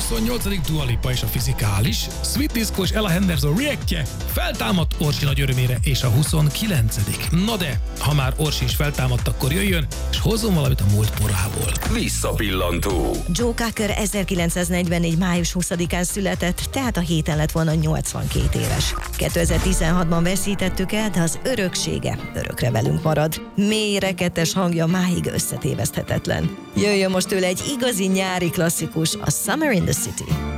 28. Dua Lipa és a Fizikális, Sweet Disco és Ella Henderson reactje feltámadt Orsi nagy örömére, és a 29. Na de, ha már Orsi is feltámadt, akkor jöjjön, és hozzon valamit a múlt porából. Visszapillantó. Joe Cocker 1944. május 20-án született, tehát a héten lett volna 82 éves. 2016-ban veszítettük el, de az öröksége örökre velünk marad. Mély, reketes hangja máig összetéveszthetetlen. Jöjjön most tőle egy igazi nyári klasszikus, a Summer in the City.